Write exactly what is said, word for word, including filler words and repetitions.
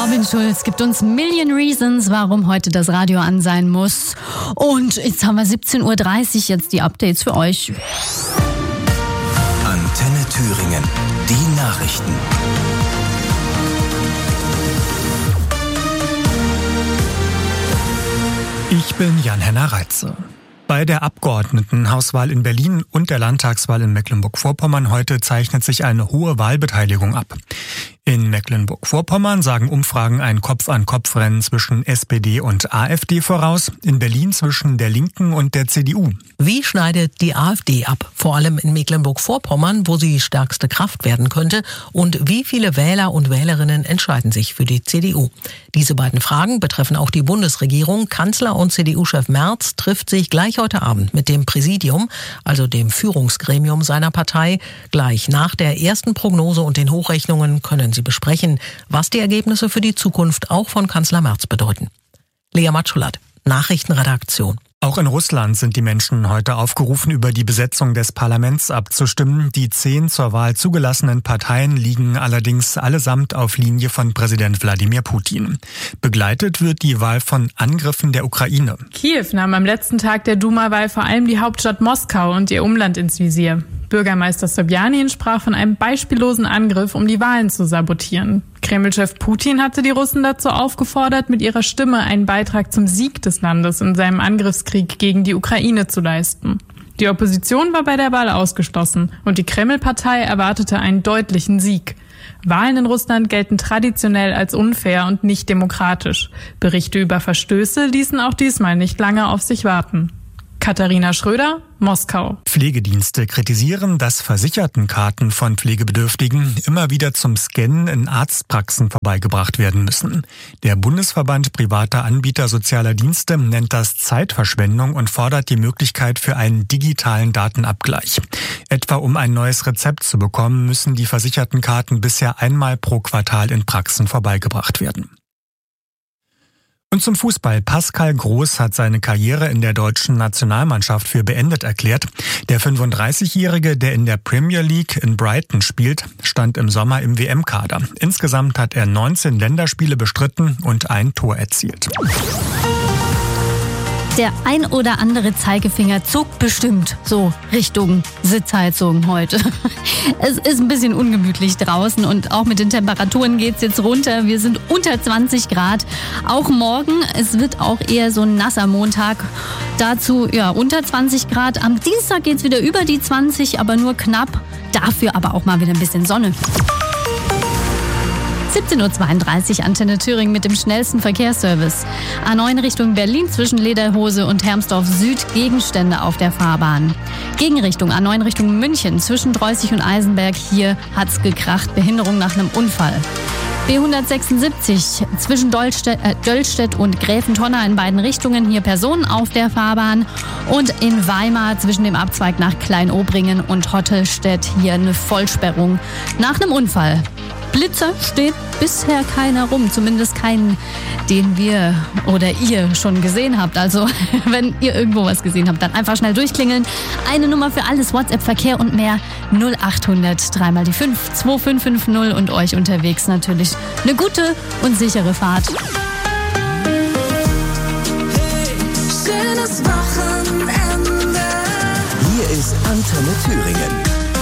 Robin Schulz gibt uns Million Reasons, warum heute das Radio an sein muss. Und jetzt haben wir siebzehn Uhr dreißig, jetzt die Updates für euch. Antenne Thüringen, die Nachrichten. Ich bin Jan-Henner Reitze. Bei der Abgeordnetenhauswahl in Berlin und der Landtagswahl in Mecklenburg-Vorpommern heute zeichnet sich eine hohe Wahlbeteiligung ab. In Mecklenburg-Vorpommern sagen Umfragen ein Kopf-an-Kopf-Rennen zwischen S P D und A f D voraus, in Berlin zwischen der Linken und der C D U. Wie schneidet die A f D ab? Vor allem in Mecklenburg-Vorpommern, wo sie stärkste Kraft werden könnte. Und wie viele Wähler und Wählerinnen entscheiden sich für die C D U? Diese beiden Fragen betreffen auch die Bundesregierung. Kanzler und C D U-Chef Merz trifft sich gleich heute Abend mit dem Präsidium, also dem Führungsgremium seiner Partei. Gleich nach der ersten Prognose und den Hochrechnungen können sie besprechen, was die Ergebnisse für die Zukunft auch von Kanzler Merz bedeuten. Lea Matschulat, Nachrichtenredaktion. Auch in Russland sind die Menschen heute aufgerufen, über die Besetzung des Parlaments abzustimmen. Die zehn zur Wahl zugelassenen Parteien liegen allerdings allesamt auf Linie von Präsident Wladimir Putin. Begleitet wird die Wahl von Angriffen der Ukraine. Kiew nahm am letzten Tag der Duma-Wahl vor allem die Hauptstadt Moskau und ihr Umland ins Visier. Bürgermeister Sobjanin sprach von einem beispiellosen Angriff, um die Wahlen zu sabotieren. Kreml-Chef Putin hatte die Russen dazu aufgefordert, mit ihrer Stimme einen Beitrag zum Sieg des Landes in seinem Angriffskrieg gegen die Ukraine zu leisten. Die Opposition war bei der Wahl ausgeschlossen und die Kreml-Partei erwartete einen deutlichen Sieg. Wahlen in Russland gelten traditionell als unfair und nicht demokratisch. Berichte über Verstöße ließen auch diesmal nicht lange auf sich warten. Katharina Schröder, Moskau. Pflegedienste kritisieren, dass Versichertenkarten von Pflegebedürftigen immer wieder zum Scannen in Arztpraxen vorbeigebracht werden müssen. Der Bundesverband privater Anbieter sozialer Dienste nennt das Zeitverschwendung und fordert die Möglichkeit für einen digitalen Datenabgleich. Etwa um ein neues Rezept zu bekommen, müssen die Versichertenkarten bisher einmal pro Quartal in Praxen vorbeigebracht werden. Und zum Fußball. Pascal Groß hat seine Karriere in der deutschen Nationalmannschaft für beendet erklärt. Der fünfunddreißigjährige, der in der Premier League in Brighton spielt, stand im Sommer im W M-Kader. Insgesamt hat er neunzehn Länderspiele bestritten und ein Tor erzielt. Der ein oder andere Zeigefinger zuckt bestimmt so Richtung Sitzheizung heute. Es ist ein bisschen ungemütlich draußen und auch mit den Temperaturen geht's jetzt runter. Wir sind unter zwanzig Grad. Auch morgen, es wird auch eher so ein nasser Montag. Dazu ja unter zwanzig Grad. Am Dienstag geht's wieder über die zwanzig, aber nur knapp. Dafür aber auch mal wieder ein bisschen Sonne. siebzehn Uhr zweiunddreißig, Antenne Thüringen mit dem schnellsten Verkehrsservice. A neun Richtung Berlin zwischen Lederhose und Hermsdorf Süd, Gegenstände auf der Fahrbahn. Gegenrichtung A neun Richtung München zwischen Dreußig und Eisenberg, hier hat's gekracht, Behinderung nach einem Unfall. B hundertsechsundsiebzig zwischen Döllstedt, äh, Döllstedt und Gräfentonner in beiden Richtungen, hier Personen auf der Fahrbahn. Und in Weimar zwischen dem Abzweig nach Kleinobringen und Hottelstedt hier eine Vollsperrung nach einem Unfall. Blitzer steht bisher keiner rum, zumindest keinen, den wir oder ihr schon gesehen habt. Also wenn ihr irgendwo was gesehen habt, dann einfach schnell durchklingeln. Eine Nummer für alles, WhatsApp, Verkehr und mehr, null achthundert, dreimal die fünf, zwei fünf fünf null und euch unterwegs natürlich eine gute und sichere Fahrt. Hey, schönes Wochenende. Hier ist Antenne Thüringen.